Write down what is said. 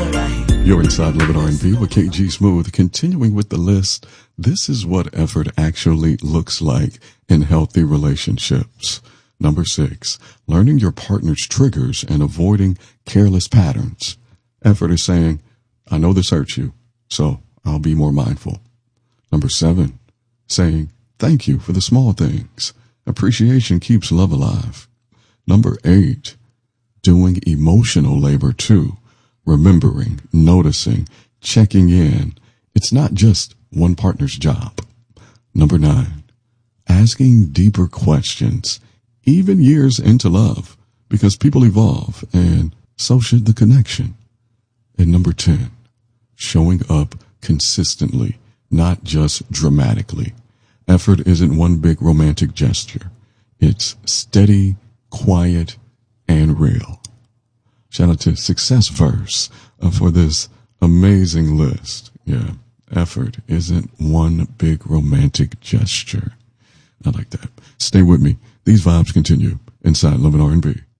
You're inside Living R&B with KG Smooth. Continuing with the list, this is what effort actually looks like in healthy relationships. Number 6, learning your partner's triggers and avoiding careless patterns. Effort is saying, I know this hurts you, so I'll be more mindful. Number 7, saying, thank you for the small things. Appreciation keeps love alive. Number 8, doing emotional labor too. Remembering, noticing, checking in. It's not just one partner's job. Number 9, asking deeper questions, even years into love, because people evolve and so should the connection. And number 10, showing up consistently, not just dramatically. Effort isn't one big romantic gesture. It's steady, quiet, and real. Shout out to Success Verse for this amazing list. Yeah, effort isn't one big romantic gesture. I like that. Stay with me. These vibes continue inside Living R&B.